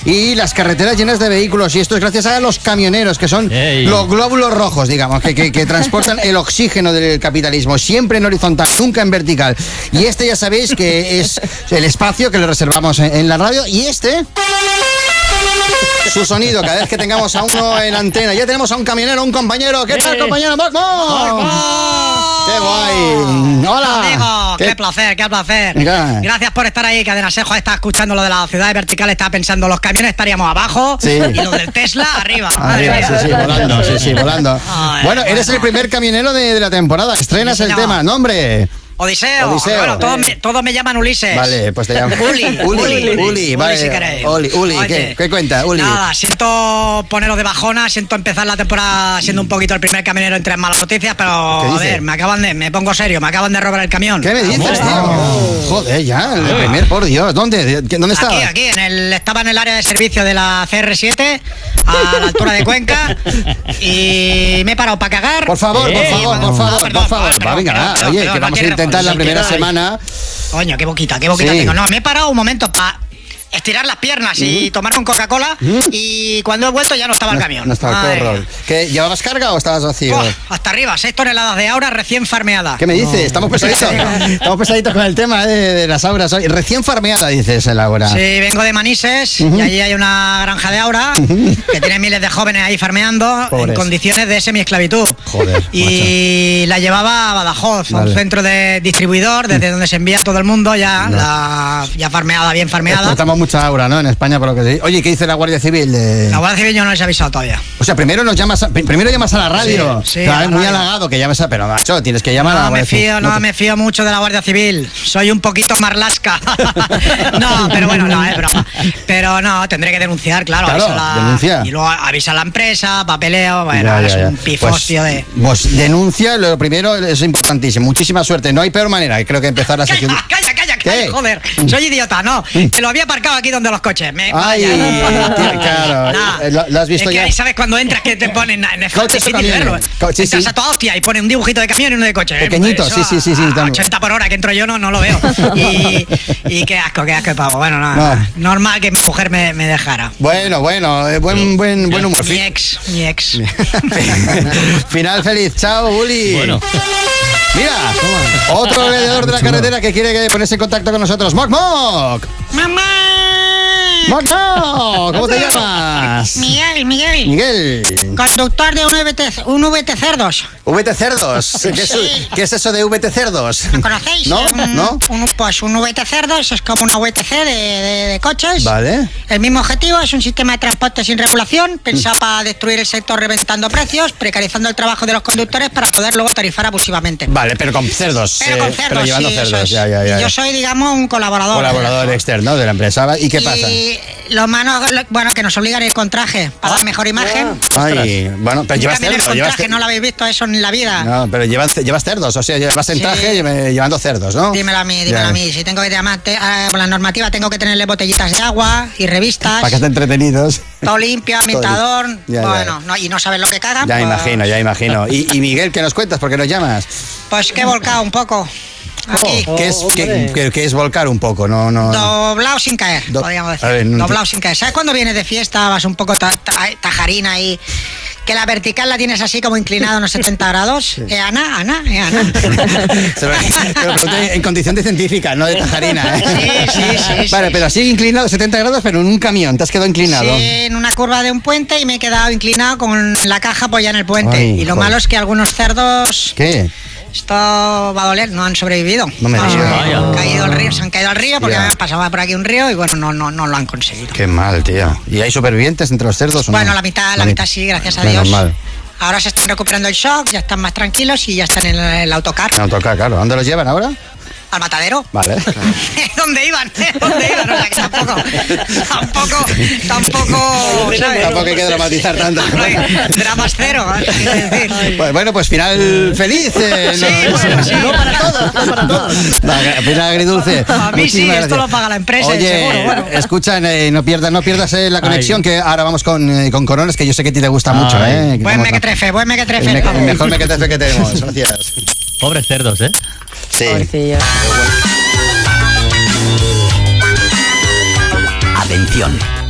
y las carreteras llenas de vehículos. Y esto es gracias a los camioneros, que son los glóbulos rojos, digamos, que transportan el oxígeno del capitalismo, siempre en horizontal, nunca en vertical. Y este ya sabéis que es el espacio que le reservamos en la radio. Y su sonido, cada vez que tengamos a uno en antena. Ya tenemos a un camionero, un compañero. ¿Qué tal, compañero? ¡Moc! ¡Qué guay! ¡Hola! Amigo, qué placer, qué placer. Gracias por estar ahí, que Adenasejo está escuchando lo de la ciudad vertical, está pensando, los camiones estaríamos abajo y los del Tesla arriba. Volando. Bueno, eres el primer camionero de la temporada. Estrenas el tema. ¿Nombre? Odiseo. Bueno, todos me llaman Ulises. Vale, pues te llamo Uli, vale. Si queréis. Uli, ¿qué cuenta, Uli? Nada, siento poneros de bajona, siento empezar la temporada siendo un poquito el primer camionero en tres malas noticias, pero a ver, me pongo serio, me acaban de robar el camión. ¿Qué me dices, tío? Joder, ya, el primer, por Dios. ¿Dónde estaba? Aquí, estaba en el área de servicio de la CR7, a la altura de Cuenca, y me he parado para cagar. Por favor. Venga, oye, que vamos a intentar la primera semana. Coño, qué boquita tengo. No, me he parado un momento para estirar las piernas y tomarme un Coca-Cola, y cuando he vuelto ya no estaba el camión. No estaba el horror. ¿Qué, llevabas carga o estabas vacío? Hasta arriba, 6 toneladas de aura recién farmeada. ¿Qué me dices? Estamos pesaditos con el tema de las auras hoy. Recién farmeada, dices, el aura. Sí, vengo de Manises y allí hay una granja de aura que tiene miles de jóvenes ahí farmeando en condiciones de semiesclavitud. Joder, y la llevaba a Badajoz, a un centro de distribuidor desde donde se envía todo el mundo ya farmeada, bien farmeada. Exportamos mucha aura, ¿no? En España, por lo que sé. Oye, ¿qué dice la Guardia Civil? La Guardia Civil yo no les he avisado todavía. O sea, primero llamas a la radio. Sí, claro, es muy halagado que llames pero macho, tienes que llamar a la Guardia Civil. No me fío mucho de la Guardia Civil. Soy un poquito marlasca. No, pero bueno, no, es broma. Pero no, tendré que denunciar, claro. Denuncia. Y luego avisa a la empresa, papeleo, bueno, es un pifostio de... Pues denuncia, lo primero es importantísimo. Muchísima suerte. No hay peor manera, creo que empezar la sección... ¡Calla! Joder, soy idiota, no. Que lo había aparcado aquí donde los coches. Claro. ¿Lo has visto ya? ¿Sabes cuando entras que te ponen en coches o camiones? Entras a toda hostia y pone un dibujito de camión y uno de coche. Pequeñito, sí. 80 por hora que entro yo no lo veo. Y qué asco de pavo. Bueno, no. Normal que mi mujer me dejara. Bueno, buen humor. Mi ex. Final feliz. Chao, Uli. Bueno. Mira, otro vendedor de la carretera que quiere ponerse en contacto con nosotros. ¡Moc! ¡Mamá! ¡Moc! ¿Cómo te llamas? Miguel. Conductor de un VT Cerdos. ¿VT Cerdos? ¿Qué es eso de VT Cerdos? ¿Lo conocéis? ¿No? Pues un VT Cerdos es como una VTC de coches. Vale. El mismo objetivo es un sistema de transporte sin regulación, pensado para destruir el sector reventando precios, precarizando el trabajo de los conductores para poder luego tarifar abusivamente. Vale, pero con cerdos. Pero llevando cerdos, ya. Y yo soy, digamos, un colaborador. Colaborador externo de la empresa. ¿Y qué pasa? Lo malo, que nos obligan a ir con traje para dar mejor imagen. Ay, bueno, pero llevas cerdos. Con traje, no lo habéis visto eso en la vida. No, pero llevas cerdos, o sea, vas en traje llevando cerdos, ¿no? Dímelo a mí. Si tengo que llamar, por la normativa tengo que tenerle botellitas de agua y revistas. Para que estén entretenidos. Todo limpio, ambientador. Y no sabes lo que cagan. Ya imagino. ¿Y Miguel, qué nos cuentas? ¿Por qué nos llamas? Pues que he volcado un poco. Aquí. ¿Qué es volcar un poco? No. Doblado sin caer, podríamos decir. Doblado sin caer. ¿Sabes cuando vienes de fiesta, vas un poco tajarina y que la vertical la tienes así como inclinado unos 70 grados? Ana. Se lo pregunté en condición de científica, no de tajarina. Sí. Vale, pero así inclinado 70 grados, pero en un camión, te has quedado inclinado. Sí, en una curva de un puente y me he quedado inclinado con la caja apoyada en el puente. Y lo malo es que algunos cerdos... ¿Qué? Esto va a doler, no han sobrevivido. No me digas. Se han caído al río porque me pasaba por aquí un río y bueno, no lo han conseguido. Qué mal, tío. ¿Y hay supervivientes entre los cerdos o no? Bueno, la mitad sí, gracias a Dios. Mal. Ahora se están recuperando el shock, ya están más tranquilos y ya están en el autocar. En el autocar, claro. ¿Dónde los llevan ahora? Al matadero. Vale. ¿Dónde iban? O sea que tampoco, ¿sabes? Tampoco hay que dramatizar tanto. Dramas cero. Bueno, pues final feliz. Sí. No para todos. Final agridulce. A mí sí, esto lo paga la empresa. Oye, seguro. Bueno. Escucha, no pierdas la conexión, que ahora vamos con Coronas, que yo sé que a ti te gusta mucho. Buen mequetrefe. El mejor mequetrefe que tenemos. Gracias. Pobres cerdos, ¿eh? Sí. Pobrecillo. Atención.